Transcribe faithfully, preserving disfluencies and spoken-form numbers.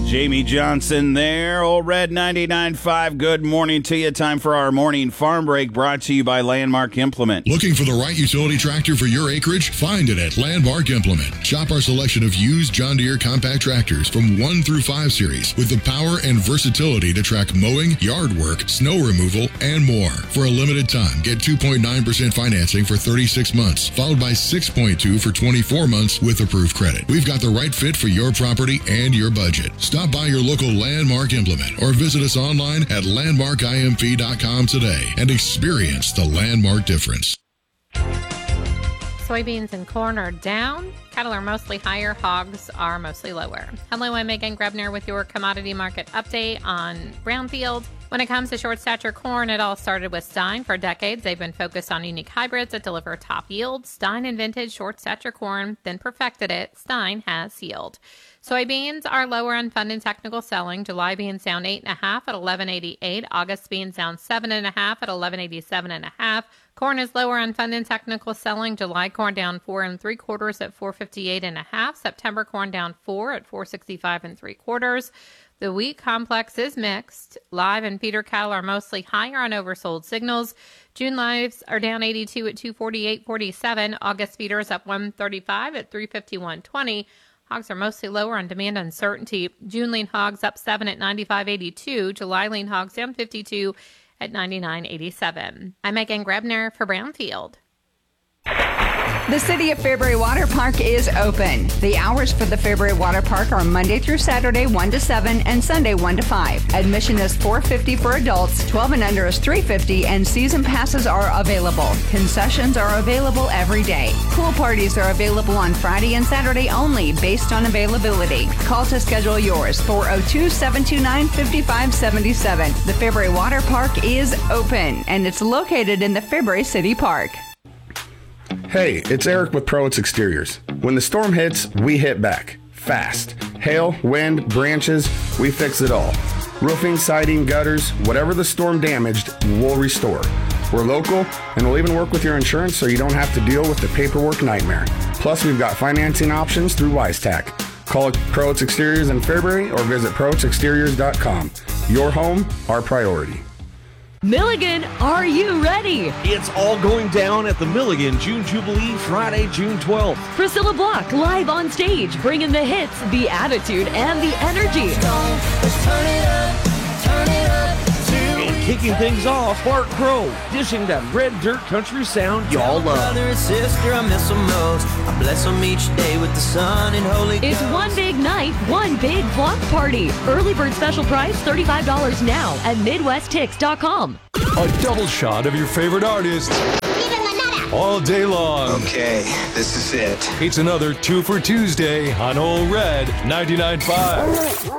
Jamie Johnson there, Old Red ninety-nine point five. Good morning to you. Time for our morning farm break, brought to you by Landmark Implement. Looking for the right utility tractor for your acreage? Find it at Landmark Implement. Shop our selection of used John Deere compact tractors from one through five series with the power and versatility to track mowing, yard work, snow removal, and more. For a limited time, get two point nine percent financing for thirty-six months, followed by six point two for twenty-four months with approved credit. We've got the right fit for your property and your budget. Stop by your local Landmark Implement or visit us online at landmark I M P dot com today and experience the Landmark difference. Soybeans and corn are down. Cattle are mostly higher. Hogs are mostly lower. Hello, I'm Megan Grebner with your commodity market update on Brownfield. When it comes to short stature corn, it all started with Stein. For decades, they've been focused on unique hybrids that deliver top yield. Stein invented short stature corn, then perfected it. Stein has yield. Soybeans are lower on fund and technical selling. July beans down eight and a half at eleven eighty-eight. August beans down seven and a half at eleven eighty-seven and a half. Corn is lower on fund and technical selling. July corn down four and three quarters at four fifty-eight and a half. September corn down four at four sixty-five and three quarters. The wheat complex is mixed. Live and feeder cattle are mostly higher on oversold signals. June lives are down eighty-two at two forty-eight forty-seven. August feeders up one thirty-five at three fifty-one twenty. Hogs are mostly lower on demand uncertainty. June lean hogs up seven at ninety-five eighty-two. July lean hogs down fifty-two at ninety-nine eighty-seven. I'm Megan Grebner for Brownfield. The City of Fairbury Water Park is open. The hours for the Fairbury Water Park are Monday through Saturday, one to seven, and Sunday, one to five. Admission is four dollars and fifty cents for adults, twelve and under is three dollars and fifty cents, and season passes are available. Concessions are available every day. Pool parties are available on Friday and Saturday only, based on availability. Call to schedule yours, four oh two, seven two nine, five five seven seven. The Fairbury Water Park is open, and it's located in the Fairbury City Park. Hey, it's Eric with Prowitz Exteriors. When the storm hits, we hit back. Fast. Hail, wind, branches, we fix it all. Roofing, siding, gutters, whatever the storm damaged, we'll restore. We're local, and we'll even work with your insurance so you don't have to deal with the paperwork nightmare. Plus, we've got financing options through WiseTac. Call Prowitz Exteriors in Fairbury or visit prowitz exteriors dot com. Your home, our priority. Milligan, are you ready? It's all going down at the Milligan June Jubilee, Friday, June twelfth. Priscilla Block live on stage, bringing the hits, the attitude, and the energy. Let's turn it up, turn it up. And kicking things off, Bart Crow, dishing that red dirt country sound y'all love. Brother and sister, I miss them most. I bless them each day with the sun and Holy Ghost. It's one big night, one big block party. Early bird special price, thirty-five dollars now at midwest tix dot com. A double shot of your favorite artist all day long. Okay, this is it. It's another Two for Tuesday on Old Red ninety-nine point five.